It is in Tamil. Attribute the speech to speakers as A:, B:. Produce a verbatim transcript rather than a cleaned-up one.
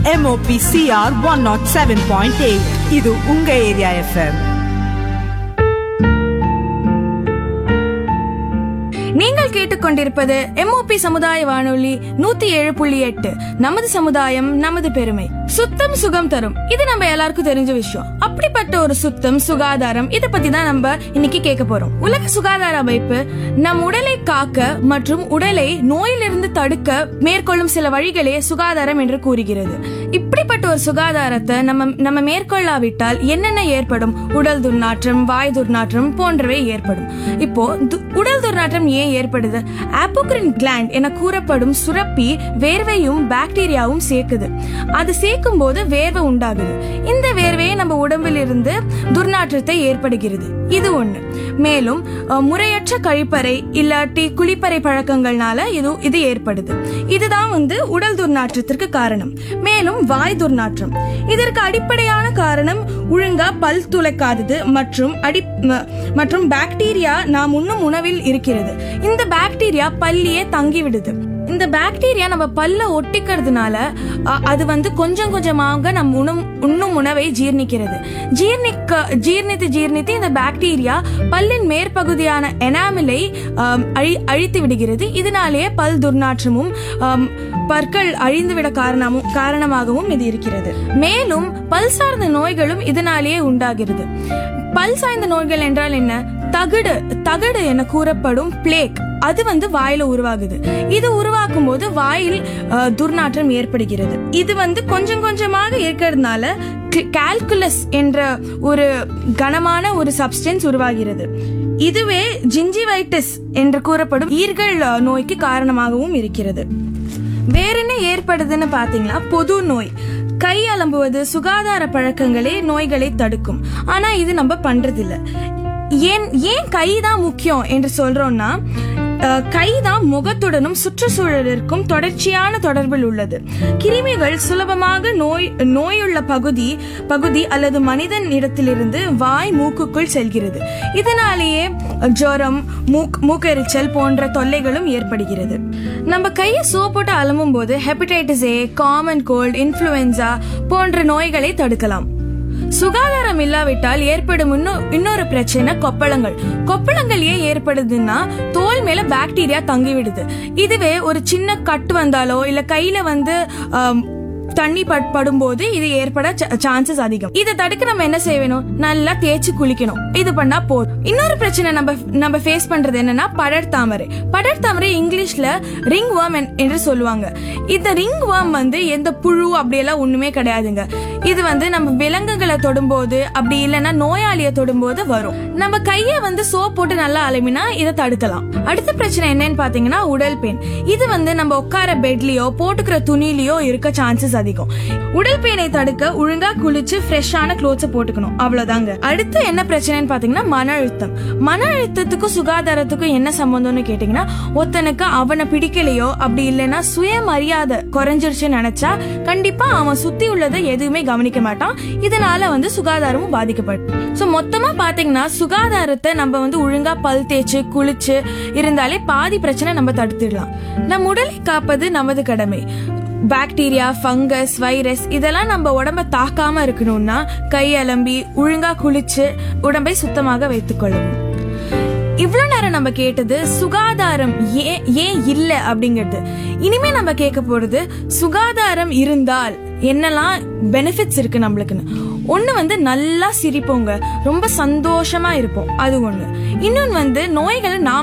A: M O P C R one oh seven point eight. இது உங்க ஏரியா எஃப்எம்.
B: நீங்கள் கேட்டுக்கொண்டிருப்பது எம்ஓபி சமுதாய வானொலி நூத்தி ஏழு புள்ளி எட்டு. நமது சமுதாயம் நமது பெருமை. சுத்தம் சுகம் தரும், இது நம்ம எல்லாருக்கும் தெரிஞ்ச விஷயம். அப்படிப்பட்ட ஒரு சுத்தம் சுகாதாரம் இத பத்தி தான் நம்ம இன்னைக்கு கேட்க போறோம். உலக சுகாதார அமைப்பு நம் உடலை காக்க மற்றும் உடலை நோயிலிருந்து தடுக்க மேற்கொள்ளும் சில வழிகளே சுகாதாரம் என்று கூறுகிறது. இப்படிப்பட்ட ஒரு சுகாதாரத்தை நம்ம நம்ம மேற்கொள்ளாவிட்டால் என்னென்ன ஏற்படும்? உடல் துர்நாற்றம், வாய் துர்நாற்றம் போன்றவை ஏற்படும். இப்போ உடல் துர்நாற்றம் ஏன் ஏற்படுது? ஆப்போக்ரின் கிளாண்ட் என கூறப்படும் சுரப்பி வேர்வையும் பாக்டீரியாவும் சேர்க்குது. அது சேர்க்கும் போது வேர்வை உண்டாகுது. இந்த வேர்வையை நம்ம உடம்பில் இருந்து துர்நாற்றத்தை ஏற்படுகிறது. இது ஒண்ணு. மேலும் முறையற்ற கழிப்பறை இல்லாட்டி குளிப்பறை பழக்கங்கள்னால இது இது ஏற்படுது. இதுதான் வந்து உடல் துர்நாற்றத்திற்கு காரணம். மேலும் வாய் துர்நாற்றம், இதற்கு அடிப்படையான காரணம் ஒழுங்கா பல் துளைக்காதது மற்றும் அடி மற்றும் பாக்டீரியா நாம் உண்ணும் உணவில் இருக்கிறது. இந்த பாக்டீரியா பல்லியே தங்கிவிடுது. இந்த பாக்டீரியா நம்ம பல்ல ஒட்டிக்கிறதுனால அது வந்து கொஞ்சம் கொஞ்சமாக நம் உணம் உண்ணும் உணவை ஜீர்ணிக்கிறது. ஜீர்ணிக்க ஜீர்ணித்து ஜீர்ணித்து இந்த பாக்டீரியா பல்லின் மேற்பகுதியான எனாமிலை அழித்து விடுகிறது. இதனாலேயே பல் துர்நாற்றமும் பற்கள் அழிந்துவிட காரணமும் காரணமாகவும் இது இருக்கிறது. மேலும் பல் சார்ந்த நோய்களும் இதனாலேயே உண்டாகிறது. பல் சார்ந்த நோய்கள் என்றால் என்ன? தகடு தகடு என கூறப்படும் பிளேக், அது வந்து வாயில உருவாகுது. இது உருவாக்கும் போது வாயில் துர்நாற்றம் ஏற்படுகிறது. இது வந்து கொஞ்சம் கொஞ்சமாக இருக்கிறதுனால கால்குலஸ் என்ற ஒரு கனமான ஒரு சப்ஸ்டன்ஸ் உருவாகிறது. இதுவே ஜிஞ்சிவைட்டிஸ் என்று கூறப்படும் ஈர்கள் நோய்க்கு காரணமாகவும் இருக்கிறது. வேற என்ன ஏற்படுதுன்னு பாத்தீங்கன்னா, பொது நோய். கை அலம்புவது, சுகாதார பழக்கங்களே நோய்களை தடுக்கும். ஆனா இது நம்ம பண்றதில்ல. ஏன் ஏன் கைதான் முக்கியம் என்று சொல்றோம்னா, கைதான் முகத்துடனும் சுற்றுச்சூழலிற்கும் தொடர்ச்சியான தொடர்பில் உள்ளது. கிருமிகள் சுலபமாக நோய் நோயுள்ள பகுதி பகுதி அல்லது மனிதன் இடத்திலிருந்து வாய் மூக்குக்குள் செல்கிறது. இதனாலேயே ஜுரம், மூக் மூக்கெரிச்சல் போன்ற தொல்லைகளும் ஏற்படுகிறது. நம்ம கையை சோப்போட்டு அலம்பும் போது ஹெப்படைட்டிஸ் ஏ, காமன் கோல்டு, இன்ஃப்ளூயன்சா போன்ற நோய்களை தடுக்கலாம். சுகாதாரம் இல்லாவிட்டால் ஏற்படும் இன்னொரு பிரச்சனை கொப்பளங்கள். கொப்பளங்கள் ஏன் ஏற்படுதுன்னா, தோல் மேல பாக்டீரியா தங்கிவிடுது. இதுவே ஒரு சின்ன கட்டு வந்தாலோ இல்ல கையில வந்து தண்ணி படும் போது இது ஏற்பட சான்சஸ் அதிகம். இதை தடுக்க நம்ம என்ன செய்யணும்? நல்லா தேய்ச்சி குளிக்கணும். இது பண்ணா போதும். இன்னொரு பிரச்சனை நம்ம நம்ம ஃபேஸ் பண்றது என்னன்னா, படர்தாமரை. படர்தாமரை இங்கிலீஷ்ல ரிங் வார்ம் என்று சொல்லுவாங்க. இந்த ரிங் வார்ம் வந்து எந்த புழு அப்படியெல்லாம் ஒண்ணுமே கிடையாதுங்க. இது வந்து நம்ம விலங்குகளை தொடும்போது அப்படி இல்லைன்னா நோயாளியை தொடும்போது வரும். நம்ம கைய வந்து சோப் போட்டு நல்லா அலம்பினா இதை தடுக்கலாம். அடுத்த பிரச்சனை என்னன்னு பாத்தீங்கன்னா, உடல் பெயின். இது வந்து நம்ம உட்கார பெட்லயோ போட்டுக்கிற துணிலயோ இருக்க சான்சஸ் அதிகம். உடல் பெயினை தடுக்க ஒழுங்கா குளிச்சு ஃப்ரெஷ்ஷான க்ளோத்ஸ் போட்டுக்கணும். அவ்வளவுதாங்க. அடுத்து என்ன பிரச்சனைன்னு பாத்தீங்கன்னா, மன அழுத்தம். மன அழுத்தத்துக்கும் சுகாதாரத்துக்கும் என்ன சம்பந்தம்னு கேட்டீங்கன்னா, ஒருத்தனுக்கு அவனை பிடிக்கலையோ அப்படி இல்லைன்னா சுயமரியாதை குறைஞ்சிருச்சுன்னு நினைச்சா கண்டிப்பா அவன் சுத்தி உள்ளதை எதுவுமே கவனிக்க மாட்டான். இதனால வந்து சுகாதாரமும் பாதிக்கப்படும். சோ மொத்தமா பாத்தீங்கன்னா, சுகாதாரத்தை நம்ம வந்து ஒழுங்கா பல் தேய்ச்சு குளிச்சு இருந்தாலே பாதி பிரச்சனை நம்ம தடுத்துடலாம். நம் உடலை காப்பது நமது கடமை. பாக்டீரியா, ஃபங்கஸ், வைரஸ் இதெல்லாம் நம்ம உடம்ப தாக்காம இருக்கணும்னா கை அலம்பி ஒழுங்கா குளிச்சு உடம்பை சுத்தமாக வைத்துக் கொள்ளணும். இவ்வளவு நேரம் நம்ம கேட்டது சுகாதாரம் ஏன் ஏன் இல்ல அப்படிங்கிறது. இனிமே நம்ம கேட்க போறது, சுகாதாரம் இருந்தால் என்னெல்லாம் பெனிஃபிட்ஸ் இருக்கு நம்மளுக்குன்னு. ஒண்ணு வந்து நல்லா சிரிப்போங்க, ரொம்ப சந்தோஷமா இருப்போம், அது ஒண்ணு. இன்னொன்னு வந்து நோய்களை